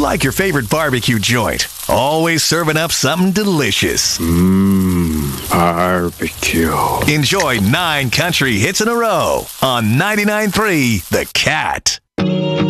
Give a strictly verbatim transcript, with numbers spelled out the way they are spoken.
like your favorite barbecue joint, always serving up something delicious. Mmm, barbecue. Enjoy nine country hits in a row on ninety-nine point three The Cat.